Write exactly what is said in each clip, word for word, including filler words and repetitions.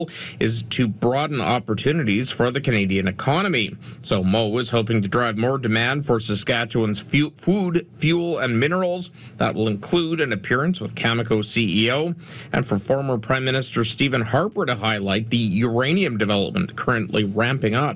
is to broaden opportunities for the Canadian economy. So Moe is hoping to drive more demand for Saskatchewan's fu- food, fuel, and minerals. That will include an appearance with Cameco C E O, and for former Prime Minister Stephen Harper to highlight the uranium development currently ramping up.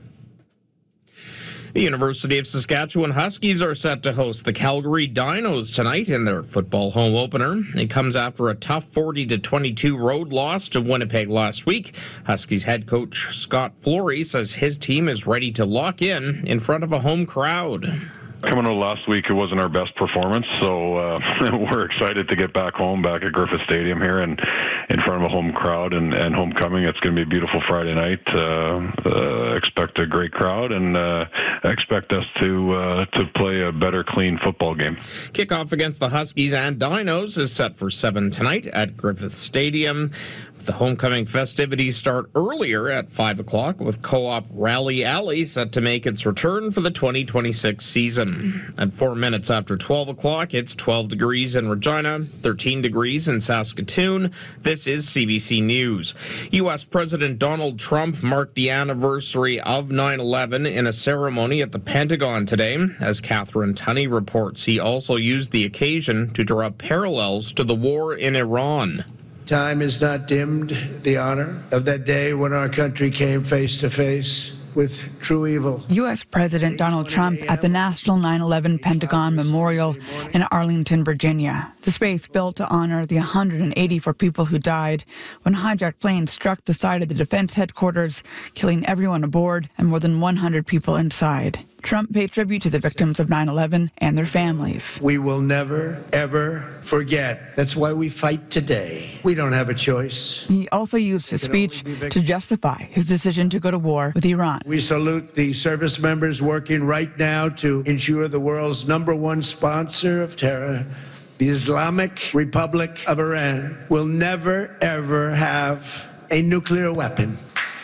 The University of Saskatchewan Huskies are set to host the Calgary Dinos tonight in their football home opener. It comes after a tough forty to twenty-two road loss to Winnipeg last week. Huskies head coach Scott Flory says his team is ready to lock in in front of a home crowd. Coming out last week, it wasn't our best performance, so uh, we're excited to get back home, back at Griffith Stadium here, and in front of a home crowd and, and homecoming. It's going to be a beautiful Friday night. Uh, uh, expect a great crowd, and uh, expect us to uh, to play a better, clean football game. Kickoff against the Huskies and Dinos is set for seven tonight at Griffith Stadium. The homecoming festivities start earlier at five o'clock with Co-op Rally Alley set to make its return for the twenty twenty-six season. At four minutes after twelve o'clock, it's twelve degrees in Regina, thirteen degrees in Saskatoon. This is C B C News. U S President Donald Trump marked the anniversary of nine eleven in a ceremony at the Pentagon today. As Catherine Tunney reports, he also used the occasion to draw parallels to the war in Iran. Time has not dimmed the honor of that day when our country came face to face with true evil. U S President Donald Trump at the National nine eleven Pentagon Memorial in Arlington, Virginia. The space built to honor the one hundred eighty-four people who died when hijacked planes struck the side of the defense headquarters, killing everyone aboard and more than one hundred people inside. Trump paid tribute to the victims of nine eleven and their families. We will never, ever forget. That's why we fight today. We don't have a choice. He also used his speech to justify his decision to go to war with Iran. We salute the service members working right now to ensure the world's number one sponsor of terror, the Islamic Republic of Iran, will never, ever have a nuclear weapon.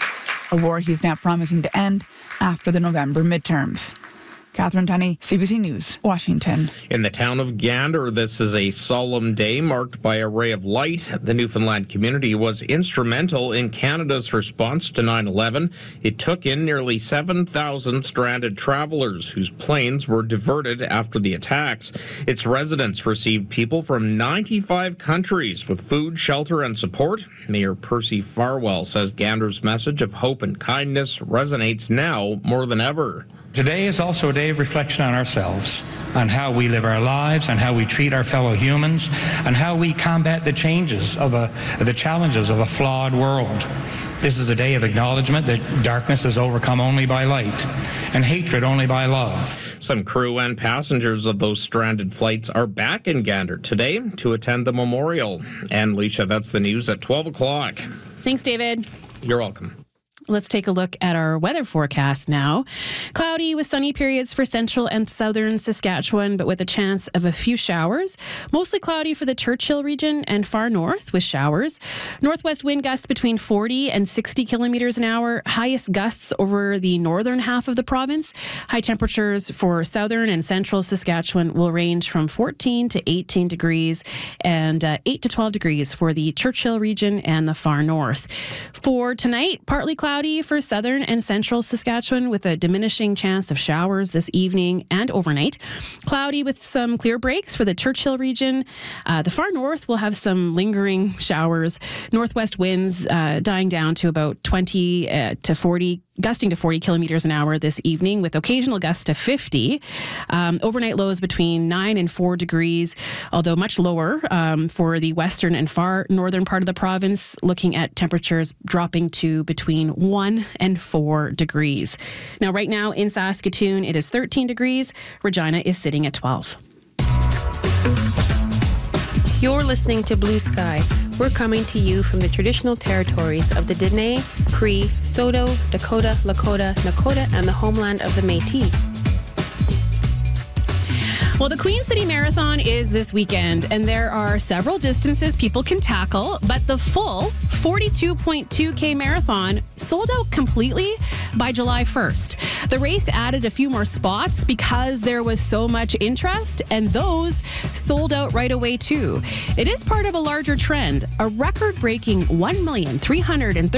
A war he's now promising to end after the November midterms. Catherine Tunney, C B C News, Washington. In the town of Gander, this is a solemn day marked by a ray of light. The Newfoundland community was instrumental in Canada's response to nine eleven. It took in nearly seven thousand stranded travelers whose planes were diverted after the attacks. Its residents received people from ninety-five countries with food, shelter, and support. Mayor Percy Farwell says Gander's message of hope and kindness resonates now more than ever. Today is also a day of reflection on ourselves, on how we live our lives, on how we treat our fellow humans, and how we combat the changes of a, the challenges of a flawed world. This is a day of acknowledgement that darkness is overcome only by light, and hatred only by love. Some crew and passengers of those stranded flights are back in Gander today to attend the memorial. And Leisha, that's the news at twelve o'clock. Thanks, David. You're welcome. Let's take a look at our weather forecast now. Cloudy with sunny periods for central and southern Saskatchewan, but with a chance of a few showers. Mostly cloudy for the Churchill region and far north with showers. Northwest wind gusts between forty and sixty kilometers an hour. Highest gusts over the northern half of the province. High temperatures for southern and central Saskatchewan will range from fourteen to eighteen degrees and uh, eight to twelve degrees for the Churchill region and the far north. For tonight, partly cloudy for southern and central Saskatchewan with a diminishing chance of showers this evening and overnight. Cloudy with some clear breaks for the Churchill region. Uh, the far north will have some lingering showers. Northwest winds uh, dying down to about twenty uh, to forty, gusting to forty kilometers an hour this evening with occasional gusts to fifty. Um, overnight lows between nine and four degrees, although much lower um, for the western and far northern part of the province, looking at temperatures dropping to between one and four degrees. Now, right now in Saskatoon, it is thirteen degrees. Regina is sitting at twelve. You're listening to Blue Sky. We're coming to you from the traditional territories of the Dene, Cree, Saulteaux, Dakota, Lakota, Nakota, and the homeland of the Métis. Well, the Queen City Marathon is this weekend, and there are several distances people can tackle, but the full forty-two point two K marathon sold out completely by July first. The race added a few more spots because there was so much interest, and those sold out right away too. It is part of a larger trend, a record-breaking one million three hundred thirty